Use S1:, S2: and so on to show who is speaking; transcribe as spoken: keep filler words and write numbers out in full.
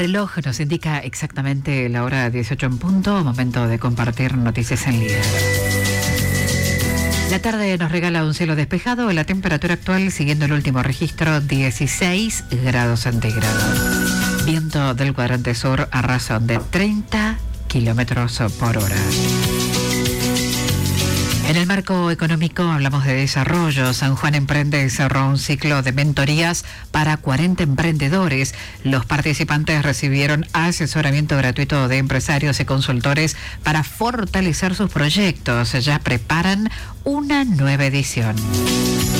S1: reloj nos indica exactamente la hora dieciocho en punto, momento de compartir noticias en Líder. La tarde nos regala un cielo despejado, la temperatura actual, siguiendo el último registro, dieciséis grados centígrados. Viento del cuadrante sur a razón de treinta kilómetros por hora. En el marco económico hablamos de desarrollo. San Juan Emprende cerró un ciclo de mentorías para cuarenta emprendedores. Los participantes recibieron asesoramiento gratuito de empresarios y consultores para fortalecer sus proyectos. Ya preparan una nueva edición.